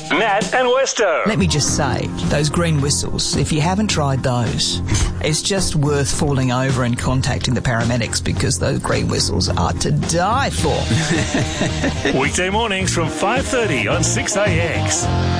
Nat and Westo. Let me just say, those green whistles, if you haven't tried those, it's just worth falling over and contacting the paramedics because those green whistles are to die for. Weekday mornings from 5:30 on 6AX.